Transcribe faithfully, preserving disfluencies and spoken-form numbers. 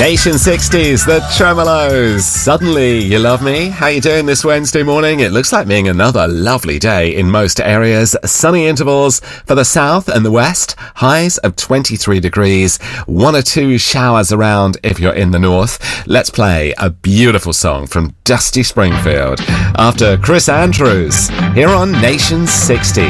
Nation sixties, the Tremolos. Suddenly You Love Me. How you doing this Wednesday morning? It looks like being another lovely day in most areas. Sunny intervals for the south and the west. Highs of twenty-three degrees. One or two showers around if you're in the north. Let's play a beautiful song from Dusty Springfield after Chris Andrews here on Nation sixty.